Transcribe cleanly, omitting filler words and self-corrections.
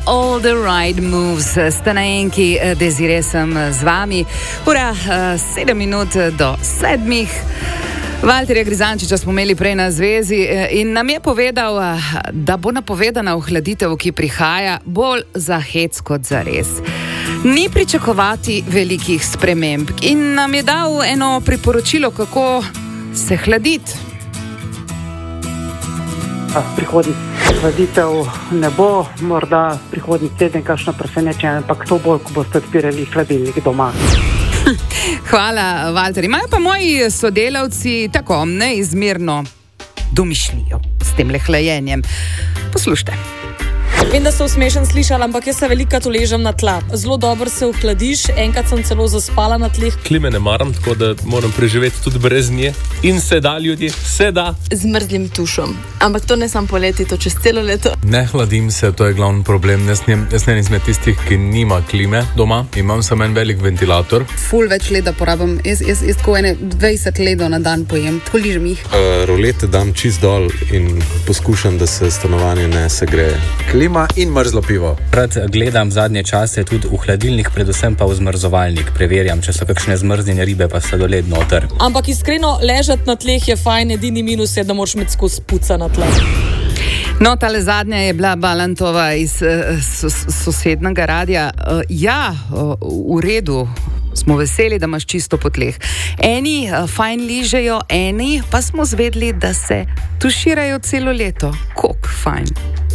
All the Right Moves. Ste na enki, Desire sem z vami. Ura 7 minut do 7. Valterja Grizančiča smo imeli prej na zvezi in nam je povedal, da bo napovedana ohladitev, ki prihaja, bolj za hec kot za res. Ni pričakovati velikih sprememb in nam je dal eno priporočilo, kako se hladiti. Prihodnji hladitev ne bo, morda prihodnji teden kakšno presenečenje, ampak to bolj, ko boste odpirali hladilnik doma. Hvala, Valter. Imajo pa moji sodelavci tako neizmerno domišljijo s tem hlajenjem. Poslušajte. Vem, da so smešen slišali, ampak jaz se velikokrat uležem na tla. Zelo dobro se ohladiš, enkrat sem celo zaspala na tleh. Klime ne maram, tako da moram preživeti tudi brez nje. In se da, ljudje, se da. Z mrzlim tušom. Ampak to ne samo poleti, to čez celo leto. Ne hladim se, to je glavni problem. Jaz ne izmed tistih, ki nima klime doma. Imam samo en velik ventilator. Ful več leda porabim. Jaz tako 20 ledov na dan pojem. Tako ližem jih. Rolete dam čist dol in poskušam, da se stanovanje ne segreje. Klima in mrzlo pivo. Rad gledam zadnje čase tudi v hladilnik, predvsem pa v zmrzovalnik. Preverjam, če so kakšne zmrznjene ribe, pa sladoled noter. Ampak iskreno, ležati na tleh je fajn, edini minus je, da moraš imeti skozi puca na tleh. No, tale zadnja je bila Balantova iz sosednega radia. V redu. Smo veseli, da imaš čisto po tleh. Eni fajn ližejo, eni pa smo zvedli, da se tuširajo celo leto. Koliko fajn.